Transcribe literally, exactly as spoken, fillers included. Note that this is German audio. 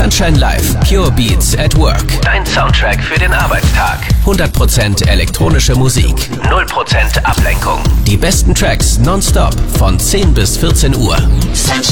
Sunshine Live, Pure Beats at Work. Dein Soundtrack für den Arbeitstag. hundert Prozent elektronische Musik. null Prozent Ablenkung. Die besten Tracks nonstop von zehn bis vierzehn Uhr.